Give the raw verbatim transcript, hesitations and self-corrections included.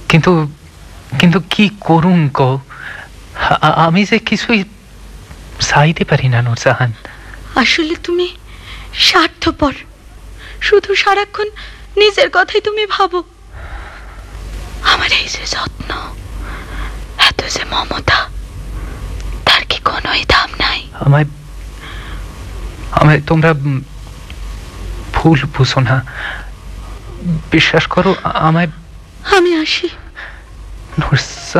কিন্তু কিন্তু কি করুন কো, আমি যে কিছুই চাইতে পারি না নূরজাহান। আসলে তুমি স্বার্থপর, শুধু সারাক্ষণ নিজের কথাই তুমি ভাবো। আমার এই যে যত্ন, এত যে মমতা, তার কি কোনোই দাম নাই? আমায় আমায় তোমরা ভুল বুঝো না, বিশ্বাস করো আমায়। আমি আসি। নূরজাহান।